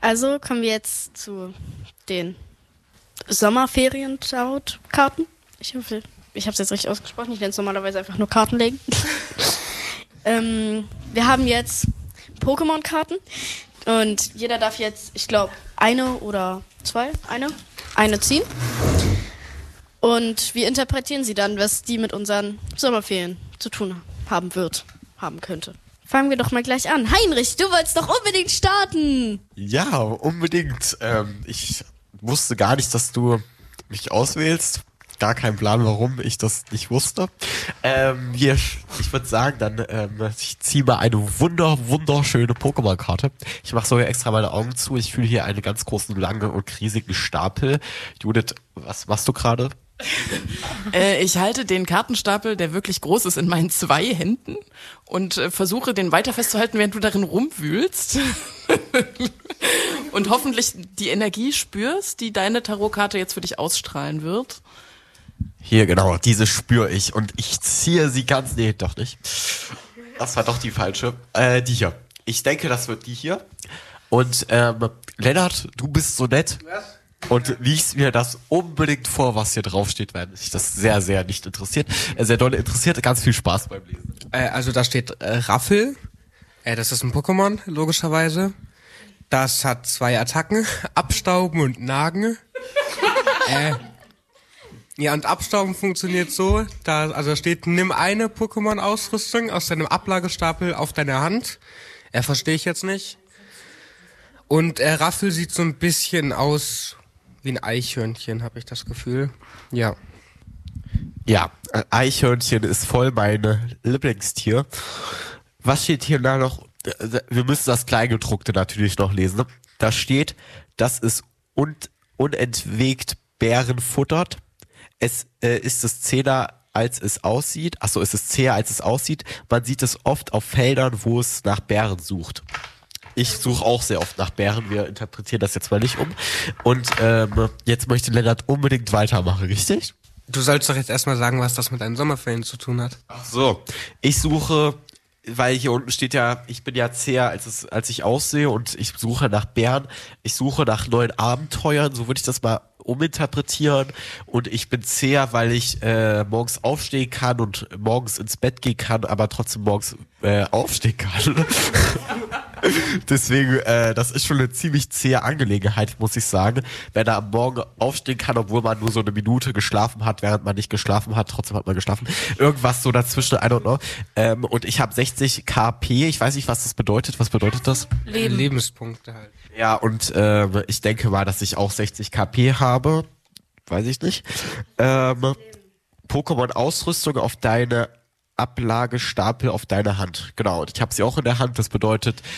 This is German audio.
Also kommen wir jetzt zu den Sommerferien-Karten. Ich hoffe, ich habe es jetzt richtig ausgesprochen. Ich nenne es normalerweise einfach nur Karten legen. Wir haben jetzt Pokémon-Karten und jeder darf jetzt, ich glaube, eine oder zwei, eine ziehen. Und wir interpretieren sie dann, was die mit unseren Sommerferien zu tun haben könnte. Fangen wir doch mal gleich an. Heinrich, du wolltest doch unbedingt starten. Ja, unbedingt. Ich wusste gar nicht, dass du mich auswählst. Gar kein Plan, warum ich das nicht wusste. Ich würde sagen, ich ziehe mal eine wunderschöne Pokémon-Karte. Ich mache sogar extra meine Augen zu. Ich fühle hier einen ganz großen, langen und riesigen Stapel. Judith, was machst du gerade? Ich halte den Kartenstapel, der wirklich groß ist, in meinen 2 Händen und versuche, den weiter festzuhalten, während du darin rumwühlst. Und hoffentlich die Energie spürst, die deine Tarotkarte jetzt für dich ausstrahlen wird. Hier, genau, diese spüre ich und ich ziehe sie ganz... Nee, doch nicht. Das war doch die falsche. Die hier. Ich denke, das wird die hier. Und Lennart, du bist so nett und liest mir das unbedingt vor, was hier draufsteht, weil mich das sehr, sehr nicht interessiert. Sehr doll interessiert. Ganz viel Spaß beim Lesen. Also da steht Raffel. Das ist ein Pokémon, logischerweise. Das hat 2 Attacken, Abstauben und Nagen. Ja, und Abstauben funktioniert so, da steht, nimm eine Pokémon-Ausrüstung aus deinem Ablagestapel auf deine Hand. Verstehe ich jetzt nicht. Und Raffel sieht so ein bisschen aus wie ein Eichhörnchen, habe ich das Gefühl. Ja. Ja, Eichhörnchen ist voll mein Lieblingstier. Was steht hier da noch? Wir müssen das Kleingedruckte natürlich noch lesen. Ne? Da steht, dass es unentwegt Beeren futtert. Es ist es zäher, als es aussieht. Achso, es ist zäher, als es aussieht. Man sieht es oft auf Feldern, wo es nach Beeren sucht. Ich suche auch sehr oft nach Beeren. Wir interpretieren das jetzt mal nicht um. Und jetzt möchte Lennart unbedingt weitermachen, richtig? Du sollst doch jetzt erstmal sagen, was das mit deinen Sommerferien zu tun hat. Ach so, ich suche, weil hier unten steht ja, ich bin ja zäher, als ich aussehe und ich suche nach Bären. Ich suche nach neuen Abenteuern, so würde ich das mal uminterpretieren. Und ich bin zäher, weil ich morgens aufstehen kann und morgens ins Bett gehen kann, aber trotzdem morgens aufstehen kann. Deswegen, das ist schon eine ziemlich zähe Angelegenheit, muss ich sagen. Wenn er am Morgen aufstehen kann, obwohl man nur so eine Minute geschlafen hat, während man nicht geschlafen hat, trotzdem hat man geschlafen. Irgendwas so dazwischen, I don't know. Und ich habe 60 KP, ich weiß nicht, was das bedeutet. Was bedeutet das? Lebenspunkte halt. Ja, und ich denke mal, dass ich auch 60 KP habe. Weiß ich nicht. Pokémon-Ausrüstung auf deine Ablagestapel auf deine Hand. Genau, und ich habe sie auch in der Hand. Das bedeutet,